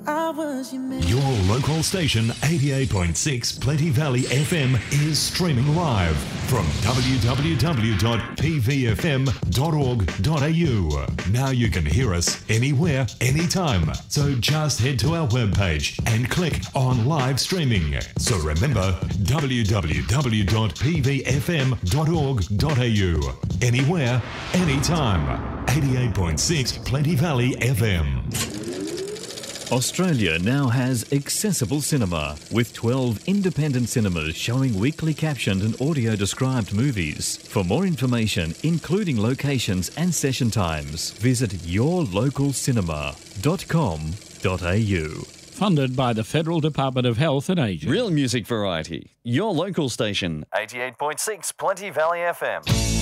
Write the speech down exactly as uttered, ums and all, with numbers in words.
I was your man. Your local station, eighty-eight point six Plenty Valley F M, is streaming live from w w w dot p v f m dot org dot a u. Now you can hear us anywhere, anytime. So just head to our webpage and click on live streaming. So remember, w w w dot p v f m dot org dot a u. Anywhere, anytime. eighty-eight point six Plenty Valley F M. Australia now has accessible cinema, with twelve independent cinemas showing weekly captioned and audio-described movies. For more information, including locations and session times, visit your local cinema dot com dot a u. Funded by the Federal Department of Health and Ageing. Real music variety. Your local station, eighty-eight point six Plenty Valley F M.